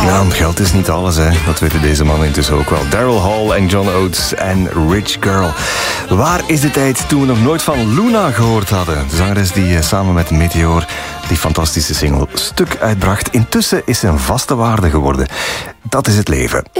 Nou, geld is niet alles, hè. Dat weten deze mannen intussen ook wel. Daryl Hall en John Oates en Rich Girl. Waar is de tijd toen we nog nooit van Luna gehoord hadden? De zangeres die samen met Meteor die fantastische single Stuk uitbracht. Intussen is ze een vaste waarde geworden. Dat is het leven.